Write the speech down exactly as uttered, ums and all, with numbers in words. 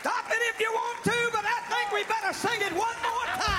Stop it if you want to, but I think we better sing it one more time.